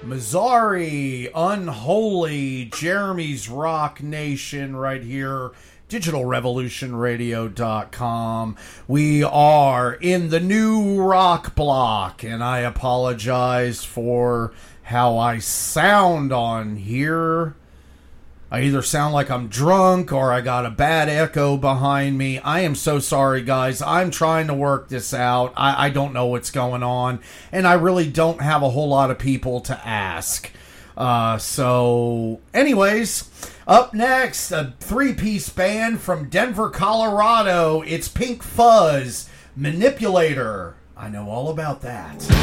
Mazzari, Unholy, Jeremy's Rock Nation right here, digitalrevolutionradio.com. We are in the new rock block, and I apologize for how I sound on here. I either sound like I'm drunk or I got a bad echo behind me. I am so sorry, guys. I'm trying to work this out. I don't know what's going on, and I really don't have a whole lot of people to ask. So, anyways, up next, a three-piece band from Denver, Colorado. It's Pink Fuzz, Manipulator. I know all about that.